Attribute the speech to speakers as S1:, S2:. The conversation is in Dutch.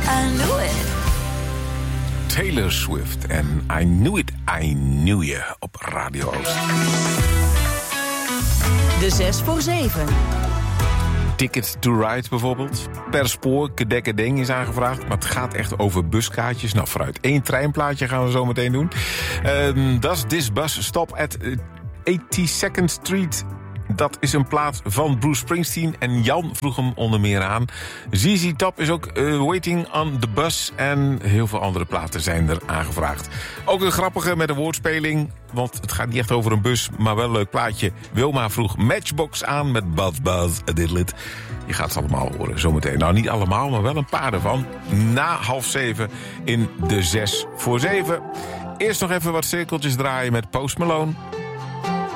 S1: I knew it.
S2: Taylor Swift en I Knew It, I Knew You op Radio Oost.
S1: De 6 voor 7.
S2: Ticket to Ride bijvoorbeeld. Per spoor, kedekkedeng is aangevraagd. Maar het gaat echt over buskaartjes. Nou, vooruit. 1 treinplaatje gaan we zo meteen doen. Does this bus stop at 82nd Street? Dat is een plaat van Bruce Springsteen. En Jan vroeg hem onder meer aan. ZZ Top is ook Waiting on the Bus. En heel veel andere platen zijn er aangevraagd. Ook een grappige met een woordspeling. Want het gaat niet echt over een bus, maar wel een leuk plaatje. Wilma vroeg Matchbox aan met Buzz Buzz a Diddle-it. Je gaat ze allemaal horen zometeen. Nou, niet allemaal, maar wel een paar ervan. Na 6:30 in de 6 voor 7. Eerst nog even wat cirkeltjes draaien met Post Malone.